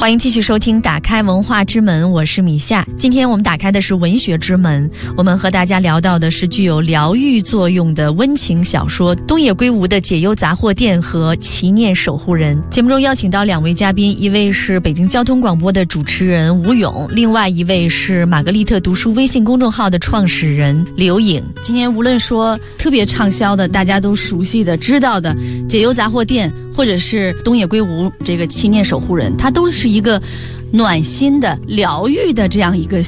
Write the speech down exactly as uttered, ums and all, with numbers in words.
欢迎继续收听打开文化之门，我是米夏。今天我们打开的是文学之门，我们和大家聊到的是具有疗愈作用的温情小说东野圭吾的解忧杂货店和祈念守护人。节目中邀请到两位嘉宾，一位是北京交通广播的主持人吴勇，另外一位是玛格丽特读书微信公众号的创始人刘颖。今天无论说特别畅销的大家都熟悉的知道的解忧杂货店，或者是东野圭吾这个祈念守护人，它都是一个暖心的疗愈的这样一个